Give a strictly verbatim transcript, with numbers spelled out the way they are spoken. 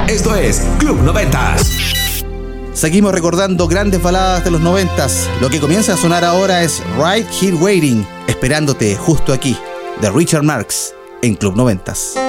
Esto es Club noventas. Seguimos recordando grandes baladas de los noventas. Lo que comienza a sonar ahora es Right Here Waiting, esperándote justo aquí, de Richard Marx, en Club noventas.